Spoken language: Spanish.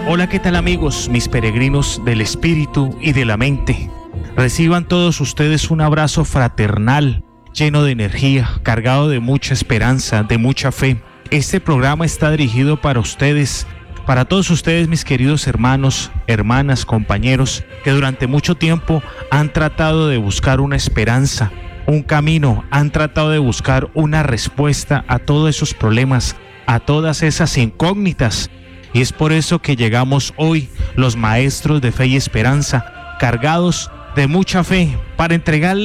Hola, ¿qué tal amigos, mis peregrinos del espíritu y de la mente? Reciban todos ustedes un abrazo fraternal, lleno de energía, cargado de mucha esperanza, de mucha fe. Este programa está dirigido para ustedes, para todos ustedes, mis queridos hermanos, hermanas, compañeros, que durante mucho tiempo han tratado de buscar una esperanza, un camino, han tratado de buscar una respuesta a todos esos problemas, a todas esas incógnitas. Y es por eso que llegamos hoy, los maestros de fe y esperanza, cargados de mucha fe, para entregarles